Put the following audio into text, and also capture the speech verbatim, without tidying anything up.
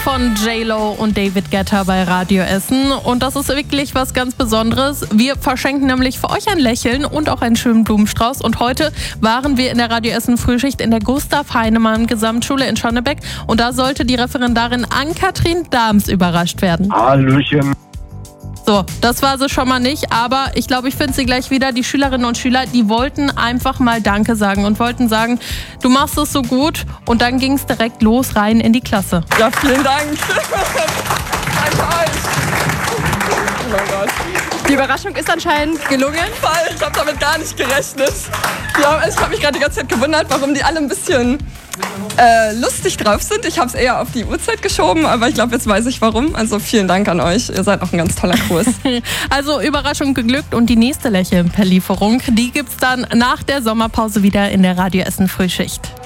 Von J-Lo und David Guetta bei Radio Essen. Und das ist wirklich was ganz Besonderes. Wir verschenken nämlich für euch ein Lächeln und auch einen schönen Blumenstrauß. Und heute waren wir in der Radio Essen Frühschicht in der Gustav Heinemann Gesamtschule in Schonnebeck. Und da sollte die Referendarin Ann-Kathrin Dahms überrascht werden. Hallöchen. So, das war sie schon mal nicht, aber ich glaube, ich finde sie gleich wieder. Die Schülerinnen und Schüler, die wollten einfach mal Danke sagen und wollten sagen, du machst es so gut. Und dann ging es direkt los rein in die Klasse. Ja, vielen Dank. Danke euch. Oh mein Gott. Die Überraschung ist anscheinend gelungen. Voll, ich habe damit gar nicht gerechnet. Ja, ich habe mich gerade die ganze Zeit gewundert, warum die alle ein bisschen äh, lustig drauf sind. Ich habe es eher auf die Uhrzeit geschoben, aber ich glaube, jetzt weiß ich warum. Also vielen Dank an euch. Ihr seid auch ein ganz toller Kurs. Also Überraschung geglückt und die nächste Lächeln per Lieferung, die gibt's dann nach der Sommerpause wieder in der Radio Essen Frühschicht.